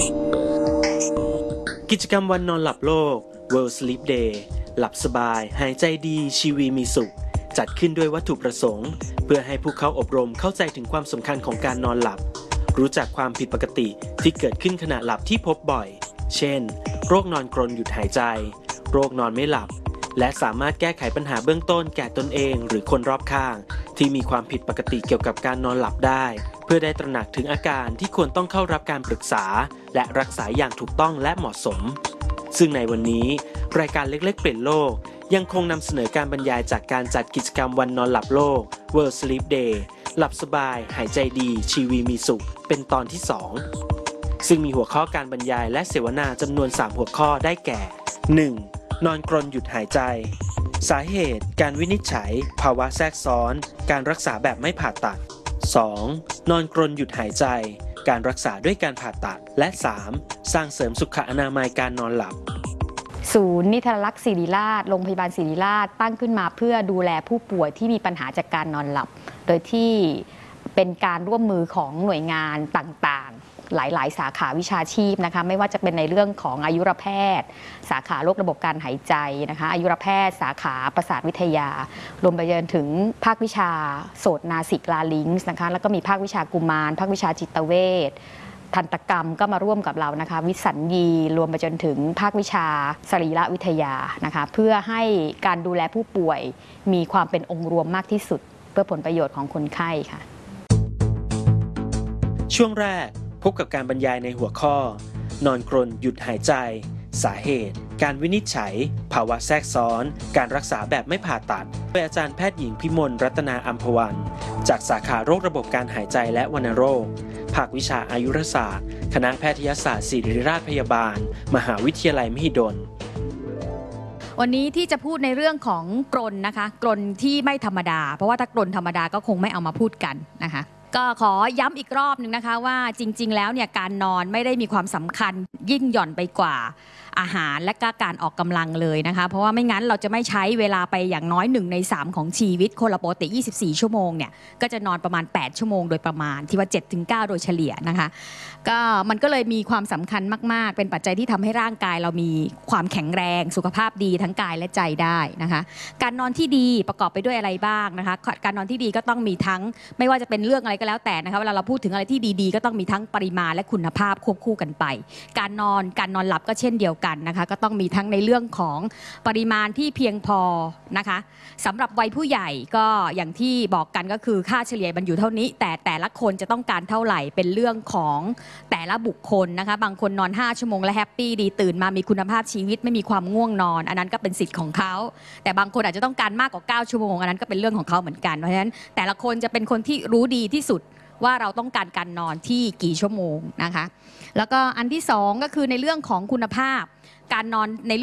กิจกรรมวันนอนหลับโลก World Sleep Day หลับสบายหายใจดีชีวีมีสุขจัดขึ้นด้วยวัตถุประสงค์เพื่อให้ผู้เข้าอบรมเข้าใจถึงความสำคัญของการนอนหลับรู้จักความผิดปกติที่เกิดขึ้นขณะหลับที่พบบ่อยเช่นโรคนอนกรนหยุดหายใจโรคนอนไม่หลับและสามารถแก้ไขปัญหาเบื้องต้นแก่ตนเองหรือคนรอบข้างที่มีความผิดปกติเกี่ยวกับการนอนหลับได้เพื่อได้ตระหนักถึงอาการที่ควรต้องเข้ารับการปรึกษาและรักษาอย่างถูกต้องและเหมาะสมซึ่งในวันนี้รายการเล็กๆเปลี่ยนโลกยังคงนำเสนอการบรรยายจากการจัดกิจกรรมวันนอนหลับโลก World Sleep Day หลับสบายหายใจดีชีวีมีสุขเป็นตอนที่2ซึ่งมีหัวข้อการบรรยายและเสวนาจำนวน3หัวข้อได้แก่ 1. นอนกรนหยุดหายใจสาเหตุการวินิจฉัยภาวะแทรกซ้อนการรักษาแบบไม่ผ่าตัด 2. นอนกรนหยุดหายใจการรักษาด้วยการผ่าตัดและ 3. สร้างเสริมสุขอนามัยการนอนหลับศูนย์นิทรรลักษณ์ศิริราชโรงพยาบาลศิริราชตั้งขึ้นมาเพื่อดูแลผู้ป่วยที่มีปัญหาจากการนอนหลับโดยที่เป็นการร่วมมือของหน่วยงานต่างๆหลายๆสาขาวิชาชีพนะคะไม่ว่าจะเป็นในเรื่องของอายุรแพทย์สาขาโรคระบบการหายใจนะคะอายุรแพทย์สาขาประสาทวิทยารวมไปจนถึงภาควิชาโสตนาสิกลาลิงส์นะคะแล้วก็มีภาควิชากุมารภาควิชาจิตเวชทันตกรรมก็มาร่วมกับเรานะคะวิสัญญีรวมไปจนถึงภาควิชาสรีรวิทยานะคะเพื่อให้การดูแลผู้ป่วยมีความเป็นองค์รวมมากที่สุดเพื่อผลประโยชน์ของคนไข้ค่ะช่วงแรกพบกับการบรรยายในหัวข้อนอนกรนหยุดหายใจสาเหตุการวินิจฉัยภาวะแทรกซ้อนการรักษาแบบไม่ผ่าตัดโดยอาจารย์แพทย์หญิงพิมลรัตนาอัมพวันจากสาขาโรคระบบการหายใจและวัณโรคภาควิชาอายุรศาสตร์คณะแพทยศาสตร์ศิริราชพยาบาลมหาวิทยาลัยมหิดลวันนี้ที่จะพูดในเรื่องของกรนนะคะกรนที่ไม่ธรรมดาเพราะว่าถ้ากรนธรรมดาก็คงไม่เอามาพูดกันนะคะก็ขอย้ำอีกรอบหนึ่งนะคะว่าจริงๆแล้วเนี่ยการนอนไม่ได้มีความสำคัญยิ่งหย่อนไปกว่าอาหารและก็การออกกำลังเลยนะคะเพราะว่าไม่งั้นเราจะไม่ใช้เวลาไปอย่างน้อย1 ใน 3ของชีวิตคนละปกติ24ชั่วโมงเนี่ยก็จะนอนประมาณ8ชั่วโมงโดยประมาณที่ว่า 7-9 โดยเฉลี่ยนะคะก็มันก็เลยมีความสำคัญมากๆเป็นปัจจัยที่ทำให้ร่างกายเรามีความแข็งแรงสุขภาพดีทั้งกายและใจได้นะคะการนอนที่ดีประกอบไปด้วยอะไรบ้างนะคะการนอนที่ดีก็ต้องมีทั้งไม่ว่าจะเป็นเรื่องอะไรก็แล้วแต่นะคะเวลาเราพูดถึงอะไรที่ดีๆก็ต้องมีทั้งปริมาณและคุณภาพควบคู่กันไปการนอนหลับก็เช่นเดียวกันนะคะก็ต้องมีทั้งในเรื่องของปริมาณที่เพียงพอนะคะสำหรับวัยผู้ใหญ่ก็อย่างที่บอกกันก็คือค่าเฉลี่ยมันอยู่เท่านี้แต่ละคนจะต้องการเท่าไหร่เป็นเรื่องของแต่ละบุคคลนะคะบางคนนอน5ชั่วโมงและแฮปปี้ดีตื่นมามีคุณภาพชีวิตไม่มีความง่วงนอนอันนั้นก็เป็นสิทธิ์ของเขาแต่บางคนอาจจะต้องการมากกว่า9ชั่วโมงอันนั้นก็เป็นเรื่องของเขาเหมือนกันเพราะฉะนั้นแต่ละคนจะเป็นคนที่รู้ดีที่สุดว่าเราต้องการการนอนที่กี่ชั่วโมงนะคะแล้วก็อันที่2ก็คือในเรื่องของคุณภาพการนอนใน